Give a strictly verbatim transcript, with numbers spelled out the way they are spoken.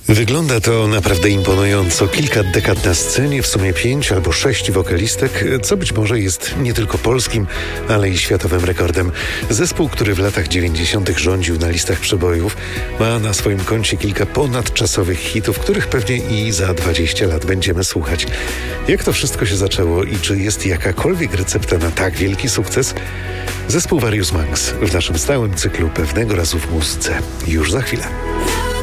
Wygląda to naprawdę imponująco. Kilka dekad na scenie, w sumie pięć albo sześć wokalistek, co być może jest nie tylko polskim, ale i światowym rekordem. Zespół, który w latach dziewięćdziesiątych rządził na listach przebojów, ma na swoim koncie kilka ponadczasowych hitów, których pewnie i za dwadzieścia lat będziemy słuchać. Jak to wszystko się zaczęło i czy jest jakakolwiek recepta na tak wielki sukces? Zespół Various Monks w naszym stałym cyklu Pewnego razu w muzyce. Już za chwilę.